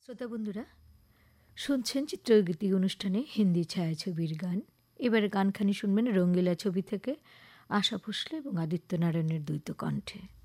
শ্রোতা বন্ধুরা, শুনছেন চিত্রগীতি অনুষ্ঠানে হিন্দি ছায়াছবির গান। এবারে গানখানি শুনবেন রঙ্গিলা ছবি থেকে আশা ভোসলে এবং আদিত্য নারায়ণের দ্বৈত কণ্ঠে।